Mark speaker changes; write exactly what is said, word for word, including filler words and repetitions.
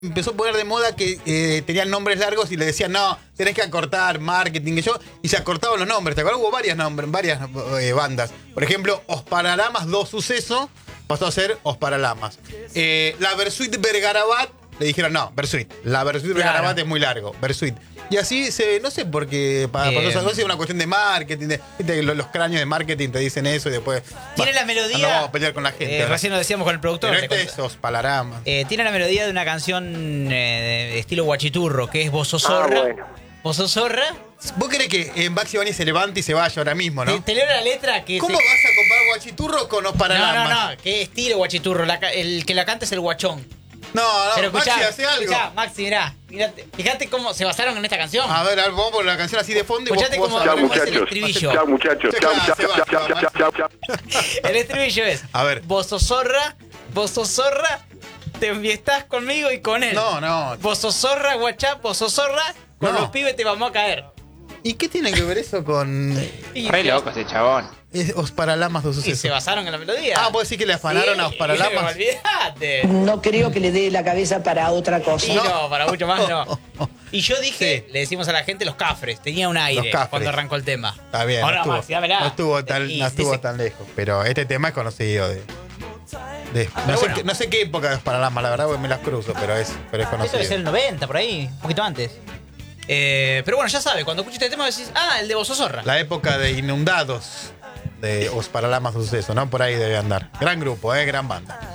Speaker 1: empezó a poner de moda que eh, tenían nombres largos y le decían, no, tenés que acortar, marketing, que yo, y se acortaban los nombres. ¿Te acuerdas? Hubo varias nombres, varias eh, bandas. Por ejemplo, Os Paralamas dos Suceso pasó a ser Os Paralamas. Eh, la Versuit Vergarabat, le dijeron, no, Versuit. La Versuit
Speaker 2: Claro.
Speaker 1: Vergarabat es muy largo, Versuit. Y así se, no sé por qué pa- pasó
Speaker 2: Eh.
Speaker 1: esa cosa, es una cuestión de marketing, de, viste que los, los cráneos de marketing te dicen eso y después.
Speaker 2: Tiene
Speaker 1: bah,
Speaker 2: la melodía.
Speaker 1: No vamos a pelear con la gente.
Speaker 2: Eh,
Speaker 1: ¿verdad?
Speaker 2: recién lo decíamos con el productor.
Speaker 1: Pero
Speaker 2: te
Speaker 1: este
Speaker 2: cuento.
Speaker 1: es Os Paralamas.
Speaker 2: Eh, tiene la melodía de una canción eh, de estilo guachiturro, que es Vos sos zorra.
Speaker 3: Ah, bueno.
Speaker 2: Vos sos zorra.
Speaker 1: ¿Vos querés que eh, Maxi Bani se levante y se vaya ahora mismo, no?
Speaker 2: Te, te leo la letra que
Speaker 1: ¿Cómo
Speaker 2: se-
Speaker 1: vas a comparar Guachiturro con Os
Speaker 2: No,
Speaker 1: Paralamas?
Speaker 2: no, no, qué estilo guachiturro. La ca- el que la canta es el guachón.
Speaker 1: No, no,
Speaker 2: Pero
Speaker 1: Maxi,
Speaker 2: escuchá,
Speaker 1: hace algo.
Speaker 2: escuchá, Maxi, mirá, mirate, fíjate cómo se basaron en esta canción.
Speaker 1: A ver, a ver, vamos por la canción así de fondo y vos
Speaker 2: Escuchate
Speaker 1: vos
Speaker 2: cómo-
Speaker 1: a
Speaker 3: Chao,
Speaker 1: ver.
Speaker 2: cómo es el
Speaker 3: muchachos.
Speaker 2: estribillo.
Speaker 3: Chao, muchachos.
Speaker 1: Se
Speaker 3: Chao,
Speaker 1: va,
Speaker 3: chao,
Speaker 1: se va,
Speaker 3: chao,
Speaker 1: se va,
Speaker 3: chao, chao, chao.
Speaker 2: El estribillo es:
Speaker 1: A ver.
Speaker 2: Vos sos zorra, vos sos zorra, te enfiestás conmigo y con él.
Speaker 1: No, no.
Speaker 2: Vos sos zorra, guachá, vos sos zorra, con
Speaker 1: No.
Speaker 2: los pibes te vamos a caer.
Speaker 1: ¿Y qué tiene que ver eso con
Speaker 2: Y,
Speaker 4: Re loco ese chabón.
Speaker 1: es Os Paralamas dos
Speaker 2: y
Speaker 1: Suceso?
Speaker 2: se basaron en la melodía.
Speaker 1: Ah, ¿puedo decir que le afanaron a Os Paralamas?
Speaker 2: Olvídate.
Speaker 5: No creo que le dé la cabeza para otra cosa.
Speaker 2: Y no, para mucho más no. Y yo dije,
Speaker 1: Sí.
Speaker 2: le decimos a la gente los cafres, tenía un aire
Speaker 1: Los cafres.
Speaker 2: cuando arrancó el tema.
Speaker 1: Está bien,
Speaker 2: Ahora,
Speaker 1: no estuvo,
Speaker 2: Maxi, dámela.
Speaker 1: no estuvo, tan,
Speaker 2: Y
Speaker 1: no estuvo
Speaker 2: dice-
Speaker 1: tan lejos. Pero este tema es conocido de. de- no, sé
Speaker 2: bueno.
Speaker 1: qué, no sé qué época de Os Paralamas, la verdad, porque me las cruzo, pero es, pero es
Speaker 2: Esto
Speaker 1: conocido.
Speaker 2: debe ser el noventa, por ahí, un poquito antes. Eh, pero bueno, ya sabes, cuando escuches este tema decís, ah, el de Vos sos zorra.
Speaker 1: La época de Inundados de Os Paralamas dos Suceso, ¿no? Por ahí debe andar. Gran grupo, ¿eh? Gran banda.